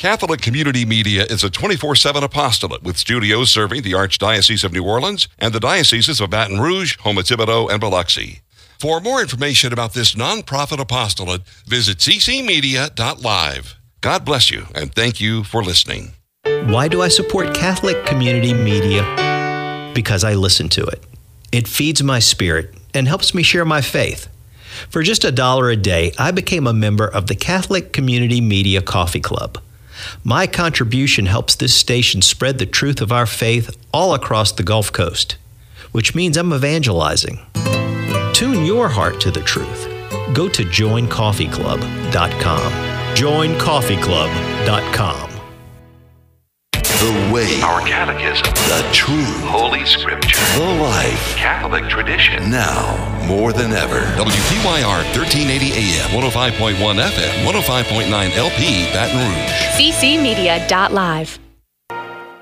Catholic Community Media is a 24/7 apostolate with studios serving the Archdiocese of New Orleans and the dioceses of Baton Rouge, Houma-Thibodaux, and Biloxi. For more information about this nonprofit apostolate, visit ccmedia.live. God bless you, and thank you for listening. Why do I support Catholic Community Media? Because I listen to it. It feeds my spirit and helps me share my faith. For just $1 a day, I became a member of the Catholic Community Media Coffee Club. My contribution helps this station spread the truth of our faith all across the Gulf Coast, which means I'm evangelizing. Tune your heart to the truth. Go to joincoffeeclub.com. joincoffeeclub.com. The way, our catechism, the truth, Holy Scripture, the life, Catholic tradition. Now more than ever. WPYR 1380 AM, 105.1 FM, 105.9 LP, Baton Rouge. ccmedia.live.